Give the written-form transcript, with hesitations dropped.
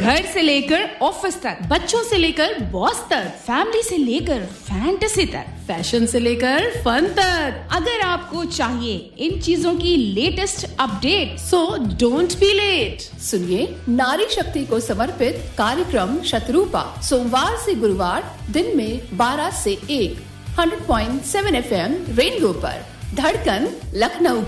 घर से लेकर ऑफिस तक, बच्चों से लेकर बॉस तक, फैमिली से लेकर फैंटेसी तक, फैशन से लेकर फन तक। अगर आपको चाहिए इन चीजों की latest update, so don't be late. सुनिए नारी शक्ति को समर्पित कार्यक्रम शतरूपा सोमवार से गुरुवार दिन में 12 से 1 100.7 FM रेनबो पर। धड़कन लखनऊ।